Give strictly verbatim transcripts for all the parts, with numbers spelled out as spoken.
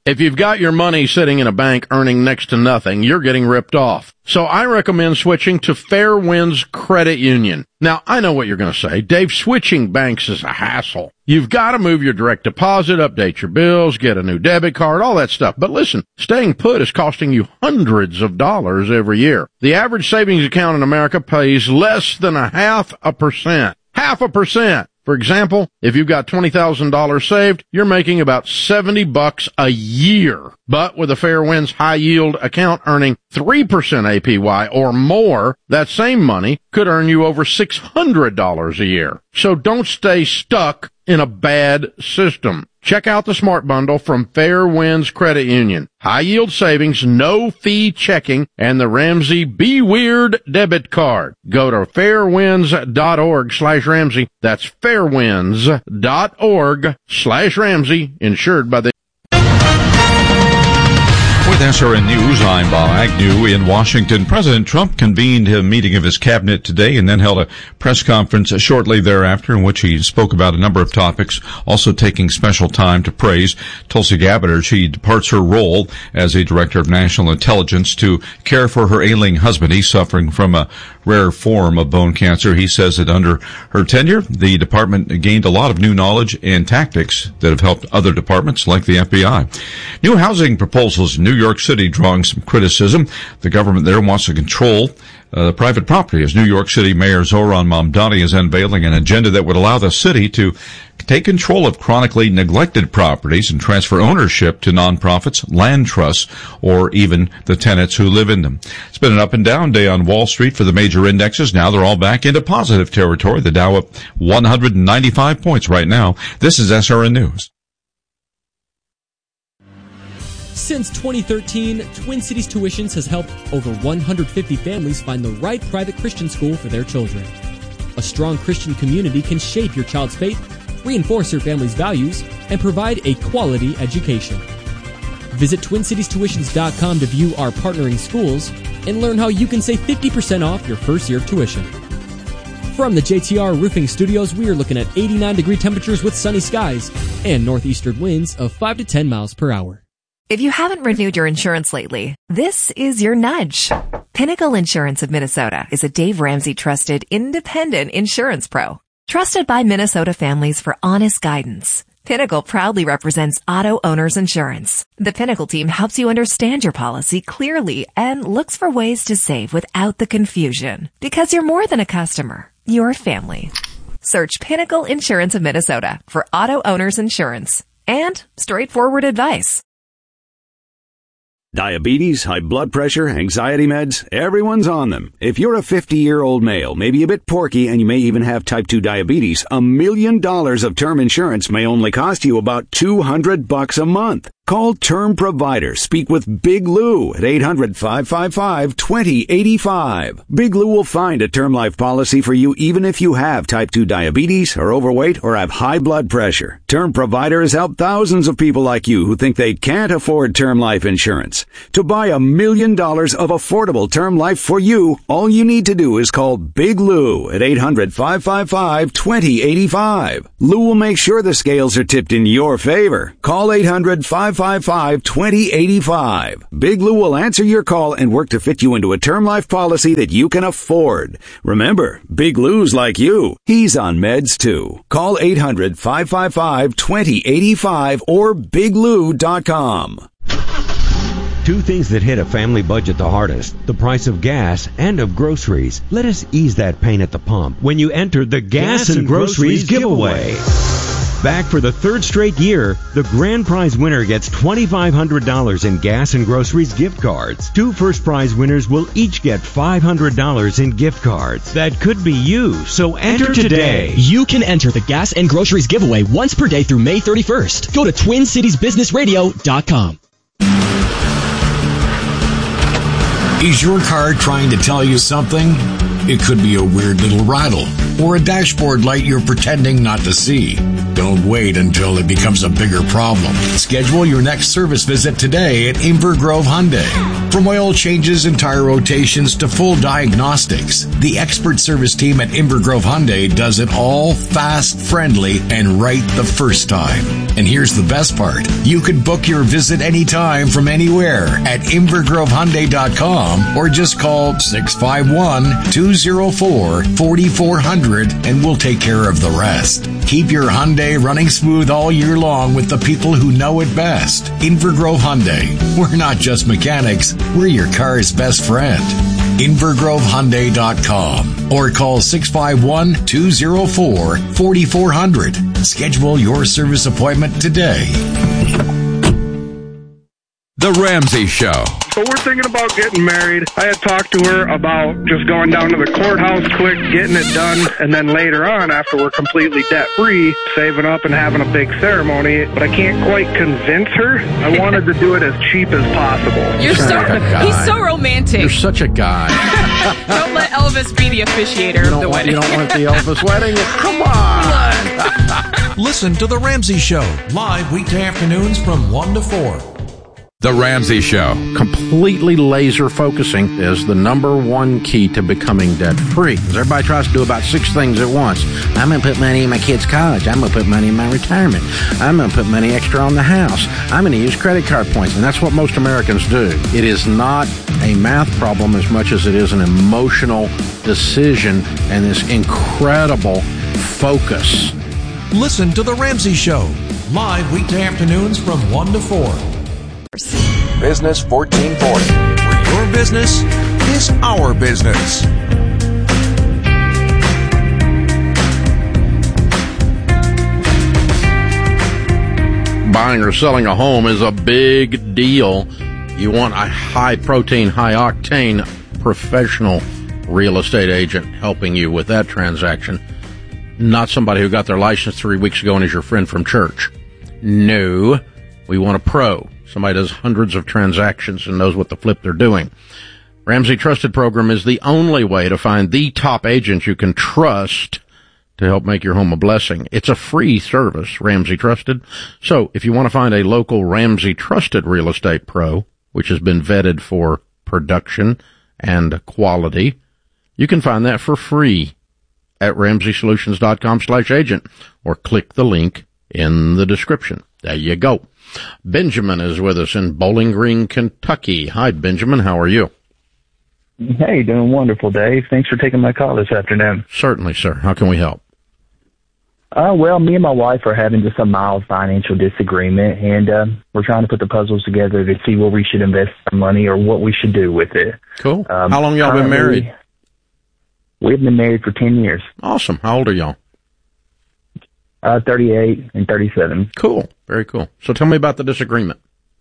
If you've got your money sitting in a bank earning next to nothing, you're getting ripped off. So I recommend switching to Fairwinds Credit Union. Now, I know what you're going to say. Dave, switching banks is a hassle. You've got to move your direct deposit, update your bills, get a new debit card, all that stuff. But listen, staying put is costing you hundreds of dollars every year. The average savings account in America pays less than a half a percent. Half a percent. For example, if you've got twenty thousand dollars saved, you're making about seventy bucks a year. But with a Fairwinds high yield account earning three percent A P Y or more, that same money could earn you over six hundred dollars a year. So don't stay stuck in a bad system. Check out the Smart Bundle from Fairwinds Credit Union. High yield savings, no fee checking, and the Ramsey Be Weird debit card. Go to fairwinds.org slash Ramsey. That's fairwinds.org slash Ramsey, insured by the With S R N News, I'm Bob Agnew in Washington. President Trump convened a meeting of his cabinet today and then held a press conference shortly thereafter in which he spoke about a number of topics, also taking special time to praise Tulsi Gabbard. She departs her role as a director of national intelligence to care for her ailing husband. He's suffering from a rare form of bone cancer. He says that under her tenure, the department gained a lot of new knowledge and tactics that have helped other departments like the F B I. New housing proposals in New York City drawing some criticism. The government there wants to control uh, the private property as New York City Mayor Zohran Mamdani is unveiling an agenda that would allow the city to take control of chronically neglected properties and transfer ownership to nonprofits, land trusts, or even the tenants who live in them. It's been an up and down day on Wall Street for the major indexes. Now they're all back into positive territory. The Dow up one hundred ninety-five points right now. This is S R N News. Since twenty thirteen, Twin Cities Tuitions has helped over one hundred fifty families find the right private Christian school for their children. A strong Christian community can shape your child's faith, reinforce your family's values, and provide a quality education. Visit twin cities tuitions dot com to view our partnering schools and learn how you can save fifty percent off your first year of tuition. From the J T R Roofing Studios, we are looking at eighty-nine degree temperatures with sunny skies and northeastern winds of five to ten miles per hour. If you haven't renewed your insurance lately, this is your nudge. Pinnacle Insurance of Minnesota is a Dave Ramsey trusted independent insurance pro. Trusted by Minnesota families for honest guidance. Pinnacle proudly represents auto owners insurance. The Pinnacle team helps you understand your policy clearly and looks for ways to save without the confusion. Because you're more than a customer, you're a family. Search Pinnacle Insurance of Minnesota for auto owners insurance and straightforward advice. Diabetes, high blood pressure, anxiety meds, everyone's on them. If you're a fifty-year-old male, maybe a bit porky, and you may even have type two diabetes, a million dollars of term insurance may only cost you about two hundred bucks a month. Call Term Provider. Speak with Big Lou at eight hundred, five five five, two zero eight five. Big Lou will find a term life policy for you even if you have type two diabetes, are overweight, or have high blood pressure. Term Provider has helped thousands of people like you who think they can't afford term life insurance. To buy a million dollars of affordable term life for you, all you need to do is call Big Lou at eight hundred, five five five, two zero eight five. Lou will make sure the scales are tipped in your favor. Call eight hundred, five five five, two zero eight five. Big Lou will answer your call and work to fit you into a term life policy that you can afford. Remember, Big Lou's like you. He's on meds too. Call eight hundred, five five five, two zero eight five or big lou dot com. Two things that hit a family budget the hardest, the price of gas and of groceries. Let us ease that pain at the pump when you enter the Gas, gas and, and Groceries, groceries giveaway. Back for the third straight year, the grand prize winner gets twenty-five hundred dollars in Gas and Groceries gift cards. Two first prize winners will each get five hundred dollars in gift cards. That could be you, so enter, enter today. today. You can enter the Gas and Groceries giveaway once per day through May thirty-first. Go to twin cities business radio dot com. Is your car trying to tell you something? It could be a weird little rattle or a dashboard light you're pretending not to see. Don't wait until it becomes a bigger problem. Schedule your next service visit today at Inver Grove Hyundai. From oil changes and tire rotations to full diagnostics, the expert service team at Inver Grove Hyundai does it all fast, friendly, and right the first time. And here's the best part. You can book your visit anytime from anywhere at inver grove hyundai dot com or just call six five one, two oh four, four four zero zero and we'll take care of the rest. Keep your Hyundai running smooth all year long with the people who know it best. Inver Grove Hyundai. We're not just mechanics, we're your car's best friend. inver grove hyundai dot com or call six five one, two oh four, four four zero zero. Schedule your service appointment today. The Ramsey Show. So we're thinking about getting married. I had talked to her about just going down to the courthouse quick, getting it done, and then later on, after we're completely debt-free, saving up and having a big ceremony. But I can't quite convince her. I wanted to do it as cheap as possible. You're so, he's so romantic. You're such a guy. Don't let Elvis be the officiator of the want, wedding. You don't want the Elvis wedding? Come on. Listen to The Ramsey Show, live weekday afternoons from one to four. The Ramsey Show. Completely laser focusing is the number one key to becoming debt-free. Because everybody tries to do about six things at once. I'm going to put money in my kid's college. I'm going to put money in my retirement. I'm going to put money extra on the house. I'm going to use credit card points. And that's what most Americans do. It is not a math problem as much as it is an emotional decision and this incredible focus. Listen to The Ramsey Show, live weekday afternoons from one to four. Business fourteen forty, where your business is our business. Buying or selling a home is a big deal. You want a high-protein, high-octane professional real estate agent helping you with that transaction, not somebody who got their license three weeks ago and is your friend from church. No, we want a pro. Somebody does hundreds of transactions and knows what the flip they're doing. Ramsey Trusted Program is the only way to find the top agent you can trust to help make your home a blessing. It's a free service, Ramsey Trusted. So if you want to find a local Ramsey Trusted real estate pro, which has been vetted for production and quality, you can find that for free at ramsey solutions dot com slash agent or click the link in the description. There you go. Benjamin is with us in Bowling Green, Kentucky. Hi, Benjamin. How are you? Hey, doing wonderful, Dave. Thanks for taking my call this afternoon. Certainly, sir. How can we help? Uh, well, me and my wife are having just a mild financial disagreement, and uh, we're trying to put the puzzles together to see where we should invest our money or what we should do with it. Cool. Um, How long y'all been married? We've been married for ten years. Awesome. How old are y'all? Uh, thirty-eight and thirty-seven. Cool. Very cool. So tell me about the disagreement.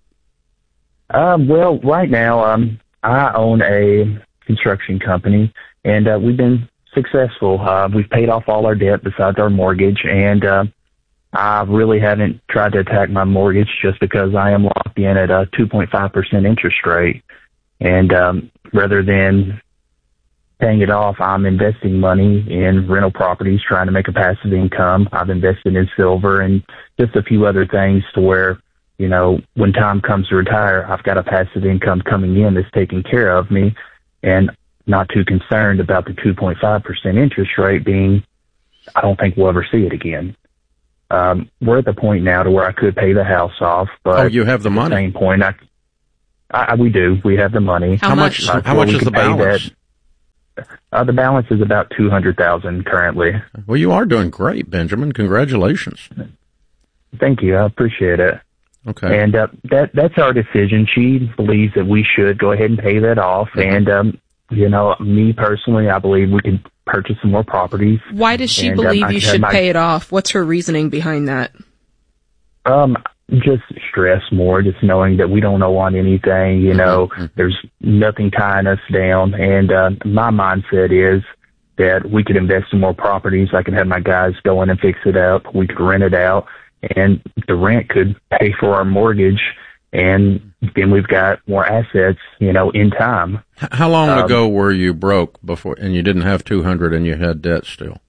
Uh, well, right now, um, I own a construction company, and uh, we've been successful. Uh, we've paid off all our debt besides our mortgage, and uh, I really haven't tried to attack my mortgage just because I am locked in at a two point five percent interest rate. And um, rather than paying it off, I'm investing money in rental properties, trying to make a passive income. I've invested in silver and just a few other things to where, you know, when time comes to retire, I've got a passive income coming in that's taking care of me and not too concerned about the two point five percent interest rate being, I don't think we'll ever see it again. Um, we're at the point now to where I could pay the house off, but oh, you have the money. At the same point, I, I, we do. We have the money. How, how much? Uh, how much is the balance? Uh, the balance is about two hundred thousand currently. Well, you are doing great, Benjamin. Congratulations. Thank you. I appreciate it. Okay. And uh, that that's our decision. She believes that we should go ahead and pay that off. Mm-hmm. And, um, you know, me personally, I believe we can purchase some more properties. Why does she and, believe um, you should my, pay it off? What's her reasoning behind that? Um, just stress more, just knowing that we don't know on anything, you know, mm-hmm. there's nothing tying us down. And uh, my mindset is that we could invest in more properties. I could have my guys go in and fix it up. We could rent it out, and the rent could pay for our mortgage. and then we've got more assets, you know, in time. How long um, ago were you broke before, and you didn't have two hundred and you had debt still?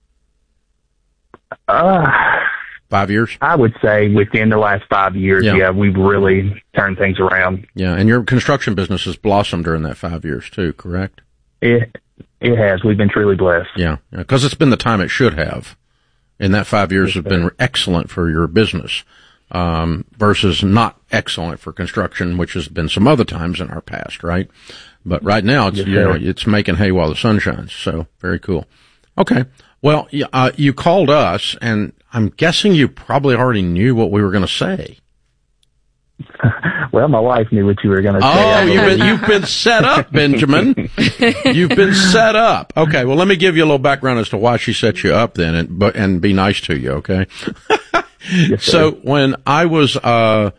Uh, five years? I would say within the last five years, yeah. yeah, we've really turned things around. Yeah, and your construction business has blossomed during that five years too, correct? It it has. We've been truly blessed. Yeah, because yeah, it's been the time it should have. And that five years yes, have been excellent for your business, um, versus not excellent for construction, which has been some other times in our past, right? But right now, it's, yes, you know, it's making hay while the sun shines. So very cool. Okay. Well, uh, you called us, and I'm guessing you probably already knew what we were going to say. Well, my wife knew what you were going to say. Oh, you've been, you've been set up, Benjamin. You've been set up. Okay, well, let me give you a little background as to why she set you up then, and, but, and be nice to you, okay? Yes, so when I was uh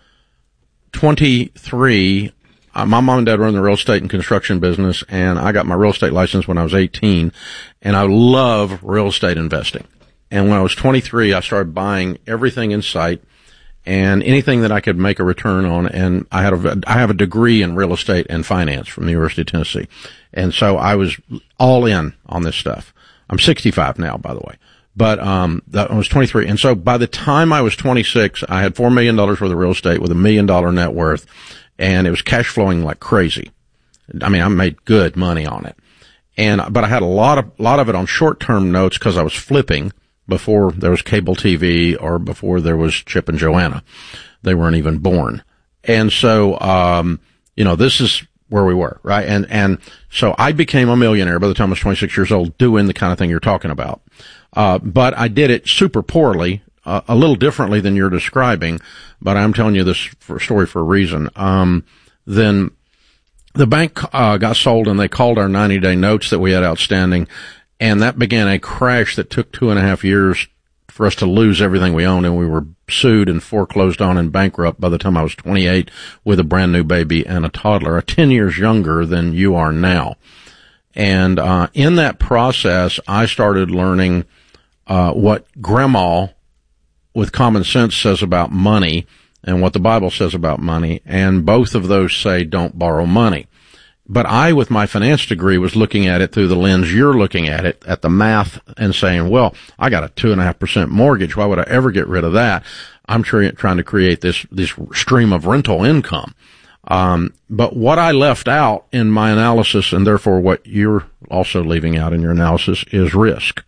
twenty-three, uh, my mom and dad run the real estate and construction business, and I got my real estate license when I was eighteen, and I love real estate investing. And when I was twenty-three, I started buying everything in sight and anything that I could make a return on. And I had a, I have a degree in real estate and finance from the University of Tennessee. And so I was all in on this stuff. I'm sixty-five now, by the way. But, um, I was twenty-three. And so by the time I was twenty-six, I had four million dollars worth of real estate with a million dollar net worth, and it was cash flowing like crazy. I mean, I made good money on it. And, but I had a lot of, lot of it on short-term notes because I was flipping before there was cable T V or before there was Chip and Joanna. They weren't even born. And so, um, you know, this is where we were, right? And, and so I became a millionaire by the time I was twenty-six years old doing the kind of thing you're talking about. Uh, but I did it super poorly, uh, a little differently than you're describing, but I'm telling you this for, story for a reason. Um, then the bank, uh, got sold and they called our ninety day notes that we had outstanding. And that began a crash that took two and a half years for us to lose everything we owned. And we were sued and foreclosed on and bankrupt by the time I was twenty-eight with a brand new baby and a toddler, a ten years younger than you are now. And, uh, in that process, I started learning, uh, what grandma with common sense says about money and what the Bible says about money. And both of those say don't borrow money. But I, with my finance degree, was looking at it through the lens you're looking at it, at the math, and saying, well, I got a two and a half percent mortgage. Why would I ever get rid of that? I'm trying to create this, this stream of rental income. Um, but what I left out in my analysis, and therefore what you're also leaving out in your analysis, is risk.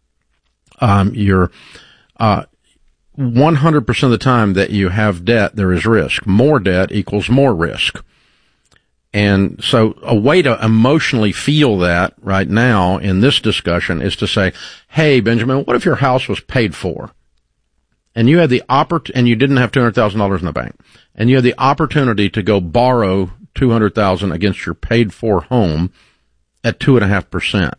Um, you're, uh, one hundred percent of the time that you have debt, there is risk. More debt equals more risk. And so a way to emotionally feel that right now in this discussion is to say, hey, Benjamin, what if your house was paid for? And you had the oppor- and you didn't have two hundred thousand dollars in the bank, and you had the opportunity to go borrow two hundred thousand dollars against your paid for home at two and a half percent.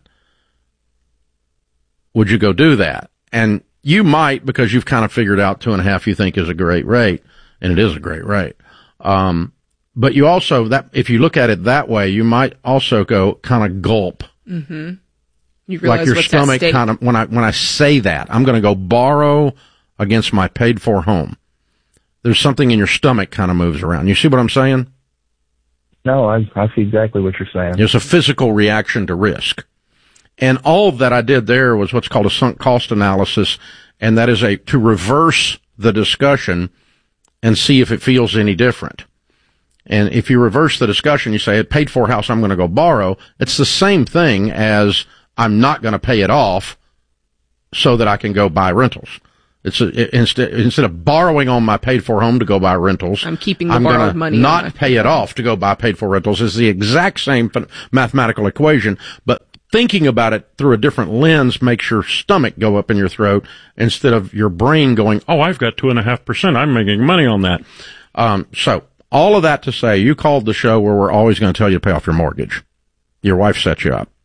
Would you go do that? And you might, because you've kind of figured out two and a half you think is a great rate, and it is a great rate. Um, But you also, that if you look at it that way, you might also go kind of gulp. Mm-hmm. You realize like your what's stomach at stake. kind of, when I, when I say that, I'm going to go borrow against my paid for home. There's something in your stomach kind of moves around. You see what I'm saying? No, I, I see exactly what you're saying. It's a physical reaction to risk. And all that I did there was what's called a sunk cost analysis. And that is a, to reverse the discussion and see if it feels any different. And if you reverse the discussion, you say, at paid for house, I'm going to go borrow. It's the same thing as I'm not going to pay it off so that I can go buy rentals. It's a, it, instead, instead of borrowing on my paid for home to go buy rentals, I'm keeping the I'm borrowed gonna money. not on pay it off to go buy paid for rentals. It's the exact same mathematical equation, but thinking about it through a different lens makes your stomach go up in your throat instead of your brain going, oh, I've got two and a half percent. I'm making money on that. Um, so all of that to say, you called the show where we're always going to tell you to pay off your mortgage. Your wife set you up.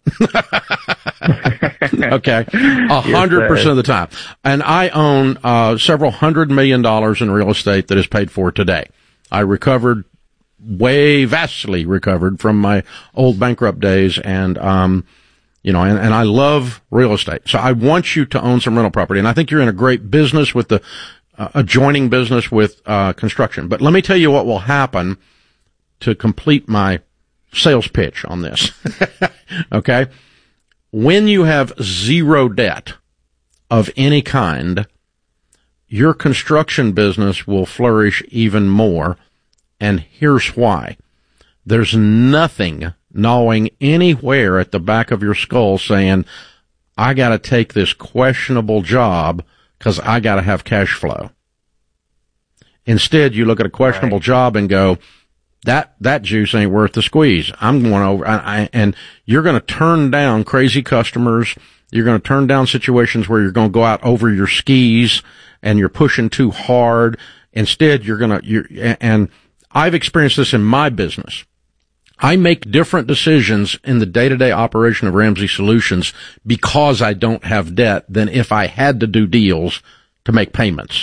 Okay. A hundred percent of the time. And I own, uh, several hundred million dollars in real estate that is paid for today. I recovered way vastly recovered from my old bankrupt days. And, um, you know, and, and I love real estate. So I want you to own some rental property. And I think you're in a great business with the, uh, adjoining business with uh, construction. But let me tell you what will happen to complete my sales pitch on this. Okay? When you have zero debt of any kind, your construction business will flourish even more. And here's why. There's nothing gnawing anywhere at the back of your skull saying, I got to take this questionable job because I got to have cash flow. Instead, you look at a questionable right. job and go, that that juice ain't worth the squeeze. I'm going over, I, I, and you're going to turn down crazy customers. You're going to turn down situations where you're going to go out over your skis and you're pushing too hard. Instead, you're going to, you're, and I've experienced this in my business. I make different decisions in the day-to-day operation of Ramsey Solutions because I don't have debt than if I had to do deals to make payments.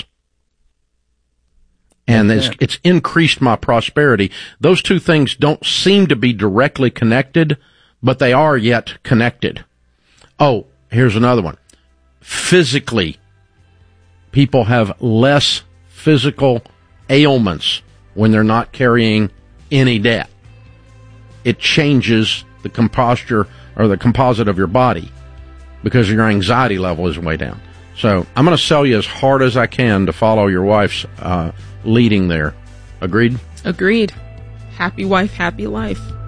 And it's, it's increased my prosperity. Those two things don't seem to be directly connected, but they are yet connected. Oh, here's another one. Physically, people have less physical ailments when they're not carrying any debt. It changes the composture or the composite of your body because your anxiety level is way down. So I'm going to sell you as hard as I can to follow your wife's uh, leading there. Agreed? Agreed. Happy wife, happy life.